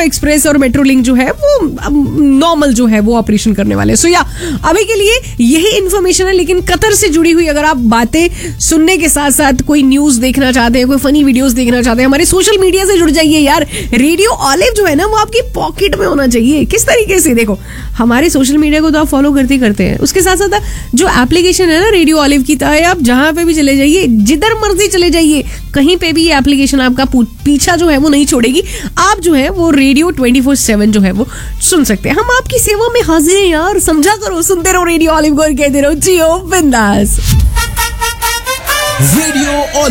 Express और metro link जो है वो नॉर्मल जो है वो ऑपरेशन करने वाले। सो या अभी के लिए यही इन्फॉर्मेशन है, लेकिन कतर से जुड़ी हुई अगर आप बातें सुनने के साथ साथ कोई न्यूज देखना चाहते हैं, कोई फनी वीडियोस देखना चाहते हैं, हमारे सोशल मीडिया से जुड़ जाइए यार। रेडियो ऑलिव जो है ना वो आपकी पॉकेट में होना चाहिए। किस तरीके से, देखो हमारे सोशल मीडिया को तो आप फॉलो करते हैं, उसके साथ साथ जो एप्लीकेशन है ना रेडियो ऑलिव की, आप जहां पे भी चले जाइए, जिधर मर्जी चले जाइए, कहीं पे भी ये एप्लीकेशन आपका पीछा जो है वो नहीं छोड़ेगी। आप जो है वो रेडियो 24/7 जो है वो सुन सकते हैं। हम आपकी सेवा में हाजिर हैं यार, समझा करो, सुनते रहो रेडियो ऑलिव को, कहते रहो जियो बिंदास। रेडियो